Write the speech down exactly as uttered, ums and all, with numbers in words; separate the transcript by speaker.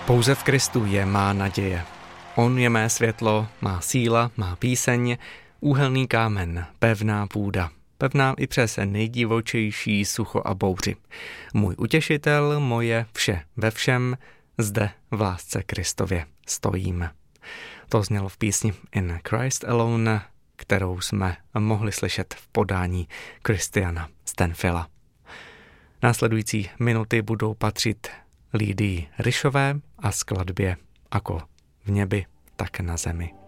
Speaker 1: Pouze v Kristu je má naděje. On je mé světlo, má síla, má píseň, úhelný kámen, pevná půda. Pevná i přes nejdivočejší sucho a bouři. Můj utěšitel, moje vše ve všem, zde v lásce Kristově stojím. To znělo v písni In Christ Alone, kterou jsme mohli slyšet v podání Christiana Stanfilla. Následující minuty budou patřit Lídii Ryšové a skladbě Ako v nebi, tak na zemi.